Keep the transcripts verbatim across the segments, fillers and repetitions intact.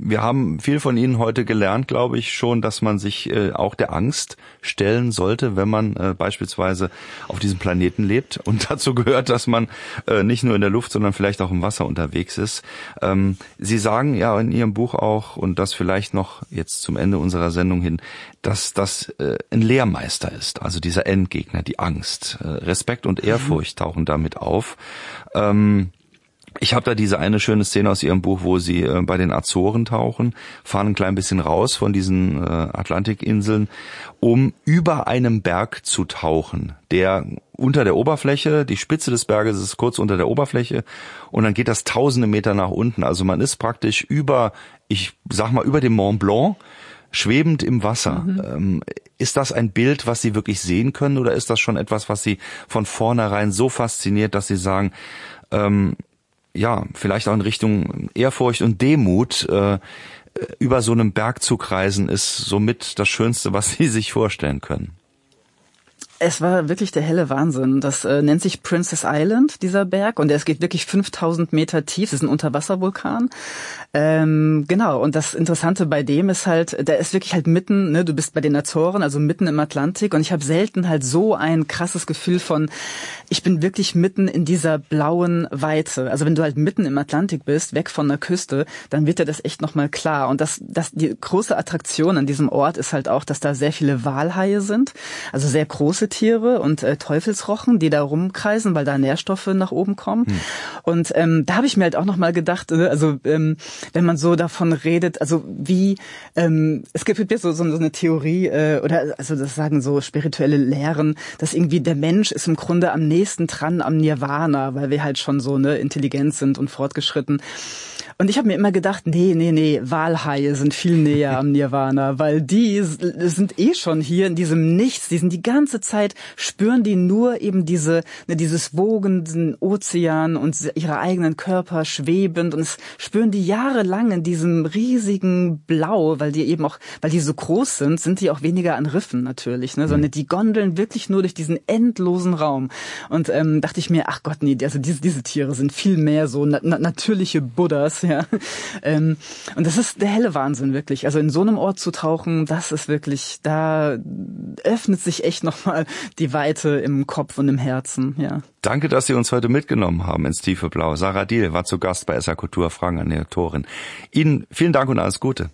wir haben viel von Ihnen heute gelernt, glaube ich, schon, dass man sich äh, auch der Angst stellen sollte, wenn man äh, beispielsweise auf diesem Planeten lebt. Und dazu gehört, dass man äh, nicht nur in der Luft, sondern vielleicht auch im Wasser unterwegs ist. Ähm, Sie sagen ja in Ihrem Buch auch, und das vielleicht noch jetzt zum Ende unserer Sendung hin, dass das äh, ein Lehrmeister ist, also dieser Endgegner, die Angst. Äh, Respekt und Ehrfurcht tauchen damit auf. Ähm, Ich habe da diese eine schöne Szene aus Ihrem Buch, wo Sie äh, bei den Azoren tauchen, fahren ein klein bisschen raus von diesen äh, Atlantikinseln, um über einem Berg zu tauchen, der unter der Oberfläche, die Spitze des Berges ist kurz unter der Oberfläche und dann geht das tausende Meter nach unten. Also man ist praktisch über, ich sag mal, über dem Mont Blanc, schwebend im Wasser. Mhm. Ähm, ist das ein Bild, was Sie wirklich sehen können, oder ist das schon etwas, was Sie von vornherein so fasziniert, dass Sie sagen, ähm, ja, vielleicht auch in Richtung Ehrfurcht und Demut, äh, über so einem Bergzug reisen ist somit das Schönste, was Sie sich vorstellen können? Es war wirklich der helle Wahnsinn. Das äh, nennt sich Princess Island, dieser Berg, und es geht wirklich fünftausend Meter tief. Es ist ein Unterwasservulkan. Ähm, genau, und das Interessante bei dem ist halt, der ist wirklich halt mitten, ne, du bist bei den Azoren, also mitten im Atlantik, und ich habe selten halt so ein krasses Gefühl von, ich bin wirklich mitten in dieser blauen Weite. Also wenn du halt mitten im Atlantik bist, weg von der Küste, dann wird dir das echt nochmal klar. Und das, das, die große Attraktion an diesem Ort ist halt auch, dass da sehr viele Walhaie sind, also sehr große Tiere und äh, Teufelsrochen, die da rumkreisen, weil da Nährstoffe nach oben kommen. Hm. Und ähm, da habe ich mir halt auch noch mal gedacht, äh, also ähm, wenn man so davon redet, also wie, ähm, es gibt so, so, so eine Theorie, äh, oder also das sagen so spirituelle Lehren, dass irgendwie der Mensch ist im Grunde am nächsten dran am Nirvana, weil wir halt schon so ne intelligent sind und fortgeschritten. Und ich habe mir immer gedacht, nee, nee, nee, Walhaie sind viel näher am Nirvana, weil die sind eh schon hier in diesem Nichts, die sind die ganze Zeit, spüren die nur eben diese, ne, dieses wogenden Ozean und ihre eigenen Körper schwebend, und es spüren die jahrelang in diesem riesigen Blau, weil die eben auch, weil die so groß sind, sind die auch weniger an Riffen natürlich, ne, sondern die gondeln wirklich nur durch diesen endlosen Raum. Und ähm, dachte ich mir, ach Gott, nee, also diese, diese Tiere sind viel mehr so na- natürliche Buddhas, ja. Ähm, und das ist der helle Wahnsinn, wirklich. Also in so einem Ort zu tauchen, das ist wirklich, da öffnet sich echt nochmal die Weite im Kopf und im Herzen, ja. Danke, dass Sie uns heute mitgenommen haben ins tiefe Blau. Sarah Diehl war zu Gast bei S R Kultur, Fragen an die Autorin. Ihnen vielen Dank und alles Gute.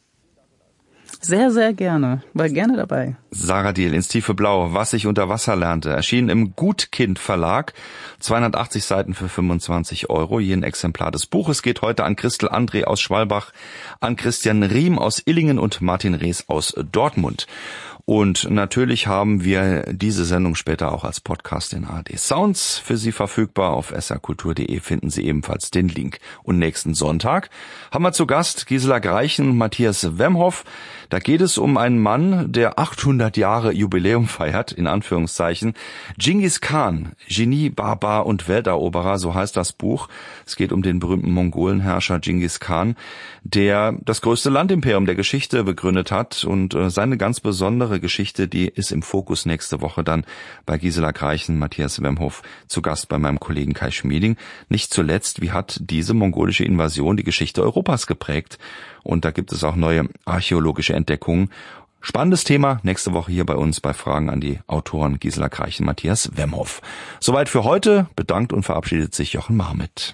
Sehr, sehr gerne. War gerne dabei. Sarah Diehl, ins tiefe Blau, was ich unter Wasser lernte, erschien im Gutkind Verlag. zweihundertachtzig Seiten für fünfundzwanzig Euro. Hier ein Exemplar des Buches geht heute an Christel André aus Schwalbach, an Christian Riem aus Illingen und Martin Rees aus Dortmund. Und natürlich haben wir diese Sendung später auch als Podcast in A R D Sounds für Sie verfügbar. Auf s r kultur punkt d e finden Sie ebenfalls den Link. Und nächsten Sonntag haben wir zu Gast Gisela Greichen und Matthias Wemhoff. Da geht es um einen Mann, der achthundert Jahre Jubiläum feiert, in Anführungszeichen. Genghis Khan, Genie, Barbar und Welteroberer, so heißt das Buch. Es geht um den berühmten Mongolenherrscher Genghis Khan, der das größte Landimperium der Geschichte begründet hat. Und äh, seine ganz besondere Geschichte, die ist im Fokus nächste Woche dann bei Gisela Greichen, Matthias Wemhoff zu Gast bei meinem Kollegen Kai Schmieding. Nicht zuletzt, wie hat diese mongolische Invasion die Geschichte Europas geprägt? Und da gibt es auch neue archäologische Entdeckungen. Spannendes Thema nächste Woche hier bei uns bei Fragen an die Autoren Gisela Greichen, Matthias Wemhoff. Soweit für heute. Bedankt und verabschiedet sich Jochen Marmit.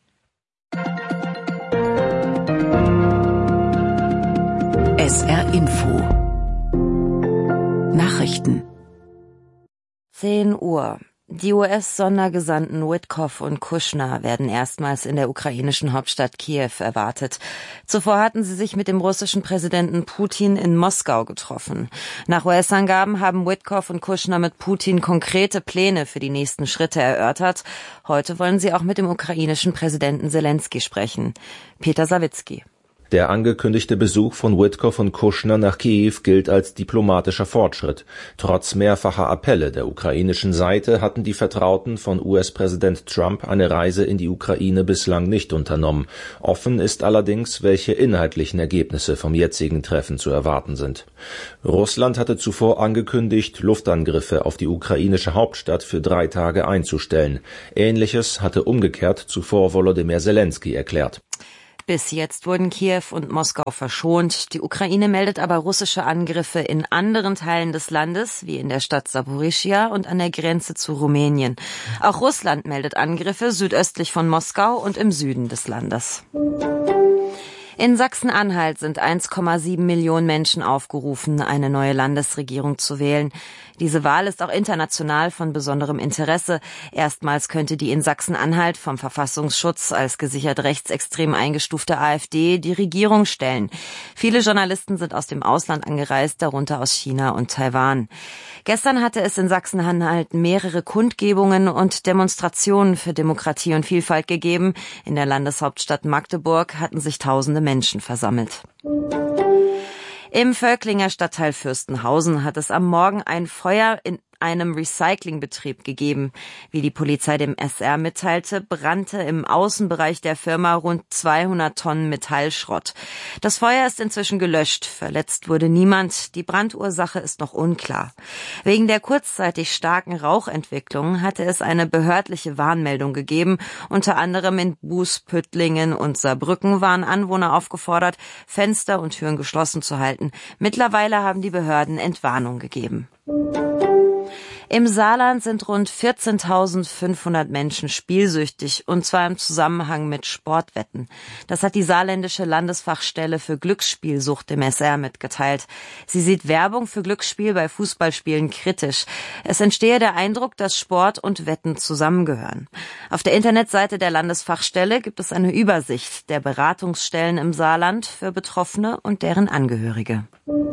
S R Info Nachrichten. zehn Uhr. Die U S-Sondergesandten Witkoff und Kushner werden erstmals in der ukrainischen Hauptstadt Kiew erwartet. Zuvor hatten sie sich mit dem russischen Präsidenten Putin in Moskau getroffen. Nach U S-Angaben haben Witkoff und Kushner mit Putin konkrete Pläne für die nächsten Schritte erörtert. Heute wollen sie auch mit dem ukrainischen Präsidenten Selensky sprechen. Peter Sawicki. Der angekündigte Besuch von Witkoff und Kushner nach Kiew gilt als diplomatischer Fortschritt. Trotz mehrfacher Appelle der ukrainischen Seite hatten die Vertrauten von U S-Präsident Trump eine Reise in die Ukraine bislang nicht unternommen. Offen ist allerdings, welche inhaltlichen Ergebnisse vom jetzigen Treffen zu erwarten sind. Russland hatte zuvor angekündigt, Luftangriffe auf die ukrainische Hauptstadt für drei Tage einzustellen. Ähnliches hatte umgekehrt zuvor Volodymyr Selensky erklärt. Bis jetzt wurden Kiew und Moskau verschont. Die Ukraine meldet aber russische Angriffe in anderen Teilen des Landes, wie in der Stadt Saporischschja und an der Grenze zu Rumänien. Auch Russland meldet Angriffe südöstlich von Moskau und im Süden des Landes. In Sachsen-Anhalt sind eins Komma sieben Millionen Menschen aufgerufen, eine neue Landesregierung zu wählen. Diese Wahl ist auch international von besonderem Interesse. Erstmals könnte die in Sachsen-Anhalt vom Verfassungsschutz als gesichert rechtsextrem eingestufte AfD die Regierung stellen. Viele Journalisten sind aus dem Ausland angereist, darunter aus China und Taiwan. Gestern hatte es in Sachsen-Anhalt mehrere Kundgebungen und Demonstrationen für Demokratie und Vielfalt gegeben. In der Landeshauptstadt Magdeburg hatten sich tausende Menschen versammelt. Im Völklinger Stadtteil Fürstenhausen hat es am Morgen ein Feuer in einem Recyclingbetrieb gegeben. Wie die Polizei dem S R mitteilte, brannte im Außenbereich der Firma rund zweihundert Tonnen Metallschrott. Das Feuer ist inzwischen gelöscht. Verletzt wurde niemand. Die Brandursache ist noch unklar. Wegen der kurzzeitig starken Rauchentwicklung hatte es eine behördliche Warnmeldung gegeben. Unter anderem in Bußpüttlingen und Saarbrücken waren Anwohner aufgefordert, Fenster und Türen geschlossen zu halten. Mittlerweile haben die Behörden Entwarnung gegeben. Im Saarland sind rund vierzehntausendfünfhundert Menschen spielsüchtig, und zwar im Zusammenhang mit Sportwetten. Das hat die saarländische Landesfachstelle für Glücksspielsucht im S R mitgeteilt. Sie sieht Werbung für Glücksspiel bei Fußballspielen kritisch. Es entstehe der Eindruck, dass Sport und Wetten zusammengehören. Auf der Internetseite der Landesfachstelle gibt es eine Übersicht der Beratungsstellen im Saarland für Betroffene und deren Angehörige.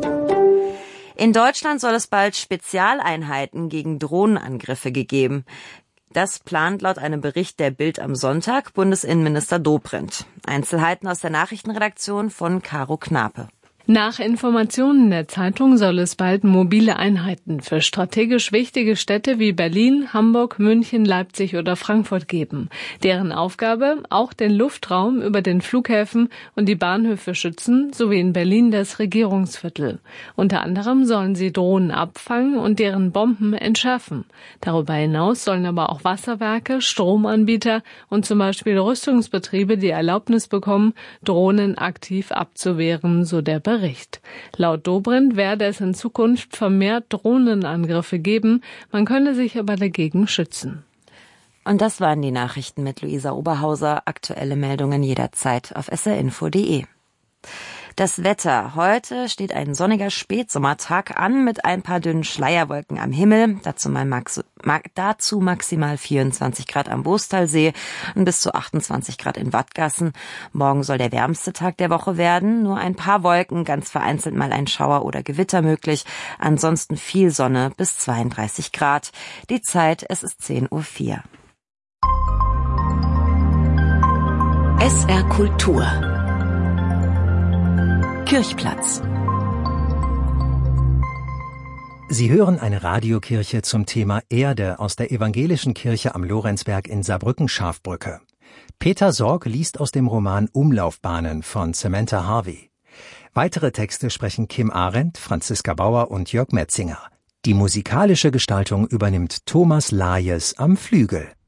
In Deutschland soll es bald Spezialeinheiten gegen Drohnenangriffe gegeben. Das plant laut einem Bericht der Bild am Sonntag Bundesinnenminister Dobrindt. Einzelheiten aus der Nachrichtenredaktion von Caro Knape. Nach Informationen der Zeitung soll es bald mobile Einheiten für strategisch wichtige Städte wie Berlin, Hamburg, München, Leipzig oder Frankfurt geben. Deren Aufgabe, auch den Luftraum über den Flughäfen und die Bahnhöfe schützen, sowie in Berlin das Regierungsviertel. Unter anderem sollen sie Drohnen abfangen und deren Bomben entschärfen. Darüber hinaus sollen aber auch Wasserwerke, Stromanbieter und zum Beispiel Rüstungsbetriebe die Erlaubnis bekommen, Drohnen aktiv abzuwehren, so der Bericht. Bericht. Laut Dobrindt werde es in Zukunft vermehrt Drohnenangriffe geben, man könne sich aber dagegen schützen. Und das waren die Nachrichten mit Luisa Oberhauser. Aktuelle Meldungen jederzeit auf s r info punkt d e. Das Wetter. Heute steht ein sonniger Spätsommertag an mit ein paar dünnen Schleierwolken am Himmel. Dazu, mal max, ma, dazu maximal vierundzwanzig Grad am Boostalsee und bis zu achtundzwanzig Grad in Wattgassen. Morgen soll der wärmste Tag der Woche werden. Nur ein paar Wolken, ganz vereinzelt mal ein Schauer oder Gewitter möglich. Ansonsten viel Sonne bis zweiunddreißig Grad. Die Zeit, es ist zehn Uhr vier. S R Kultur Kirchplatz. Sie hören eine Radiokirche zum Thema Erde aus der evangelischen Kirche am Lorenzberg in Saarbrücken-Scharfbrücke. Peter Sorg liest aus dem Roman Umlaufbahnen von Samantha Harvey. Weitere Texte sprechen Kim Arendt, Franziska Bauer und Jörg Metzinger. Die musikalische Gestaltung übernimmt Thomas Lajes am Flügel.